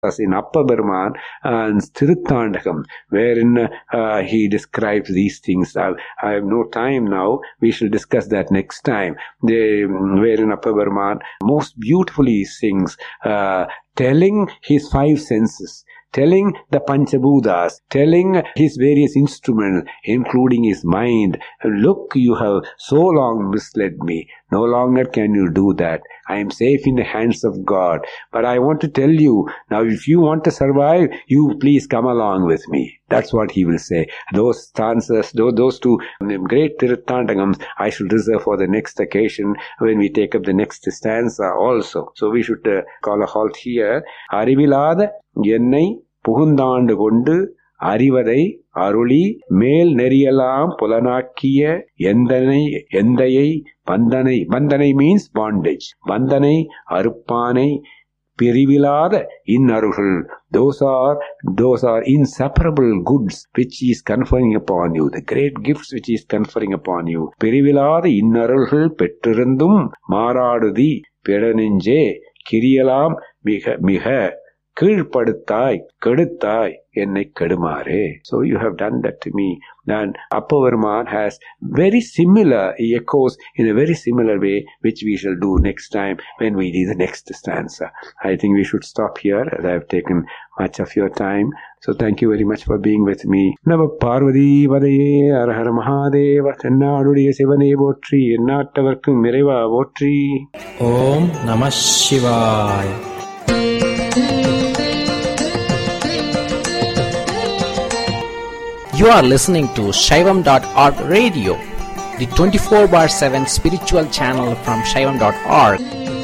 in Appa Burman and Tiruthandakam, wherein he describes these things. I have no time now. We shall discuss that next time. Wherein Appa Burman most beautifully sings, telling his five senses, telling the Panchabhutas, telling his various instruments, including his mind, look, you have so long misled me. No longer can you do that. I am safe in the hands of God. But I want to tell you, now if you want to survive, you please come along with me. That's what he will say. Those stanzas, those two great Tiruthandakams, I should reserve for the next occasion when we take up the next stanza also. So we should call a halt here. Arivilada Yennai புகுந்தாண்டு கொண்டு அறிவதை அருளி மேல் நெறியலாம் புலனாக்கிய எந்தையை பந்தனை means bondage, பந்தனை அறுப்பானை பிரிவிலாத இன்னருள்கள், those are inseparable goods which he is conferring upon you, the great gifts which he is conferring upon you. பிரிவிலாத இன்னருள்கள் பெற்றிருந்தும் மாறாடுதி பிறனெஞ்சே கிரியலாம் மிக மிக கீழ்ப்படுத்தாய் கெடுத்தாய் என்னை கெடுமாறே. So you have done that to me. And Appa Burman has very similar echoes in a very similar way, which we shall do next time when we do the next stanza. I think we should stop here as I have taken much of your time. So thank you very much for being with me. Nama Parvati Vadaye Arahara Mahadeva Tannaadudiya Sivane Votri Ennattavarkum Iraiva Votri. Om Namah Shivaya. You are listening to Shaivam.org radio, the 24/7 spiritual channel from Shaivam.org.